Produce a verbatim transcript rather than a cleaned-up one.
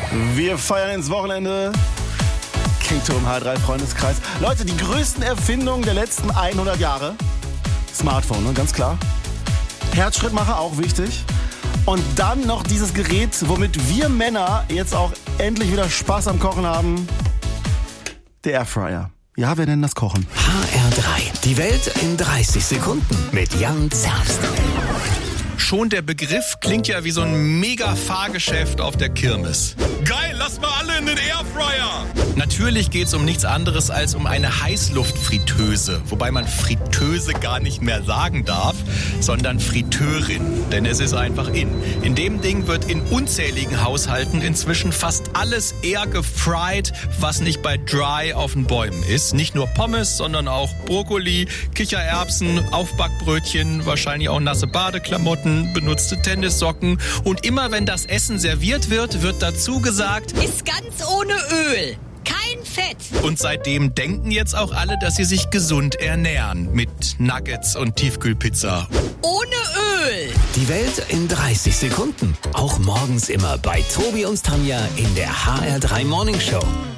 Wir feiern ins Wochenende. Kito im H drei Freundeskreis. Leute, die größten Erfindungen der letzten hundert Jahre. Smartphone, ne? Ganz klar. Herzschrittmacher, auch wichtig. Und dann noch dieses Gerät, womit wir Männer jetzt auch endlich wieder Spaß am Kochen haben. Der Airfryer. Ja, wir nennen das Kochen. H R drei. Die Welt in dreißig Sekunden mit Jan Zerbst. Schon der Begriff klingt ja wie so ein Mega-Fahrgeschäft auf der Kirmes. Geil, lass mal alle in den Airfryer! Natürlich geht's um nichts anderes als um eine Heißluftfritteuse. Wobei man Fritteuse gar nicht mehr sagen darf, sondern Fritteurin. Denn es ist einfach in. In dem Ding wird in unzähligen Haushalten inzwischen fast alles air gefried, was nicht bei Dry auf den Bäumen ist. Nicht nur Pommes, sondern auch Brokkoli, Kichererbsen, Aufbackbrötchen, wahrscheinlich auch nasse Badeklamotten, benutzte Tennissocken. Und immer wenn das Essen serviert wird, wird dazu gesagt, ist ganz ohne Öl. Kein Fett. Und seitdem denken jetzt auch alle, dass sie sich gesund ernähren. Mit Nuggets und Tiefkühlpizza. Ohne Öl. Die Welt in dreißig Sekunden. Auch morgens immer bei Tobi und Tanja in der H R drei Morning Show.